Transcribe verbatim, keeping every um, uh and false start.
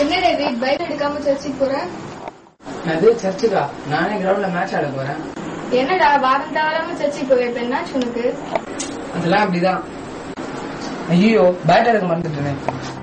என்ன David bike எடுக்காம சர்ச்சுக்கு போறேன்? அது சர்ச்சுக்கா? நானே கிரவுண்ட்ல மேட்ச் ஆட போறேன். என்னடா வாரம் தவறாம சர்ச்சுக்கு போவேன், இப்ப என்னாச்சு உனக்கு? அதெல்லாம் அப்படிதான். ஐயோ பேட் எடுக்க மறந்துட்டேனே.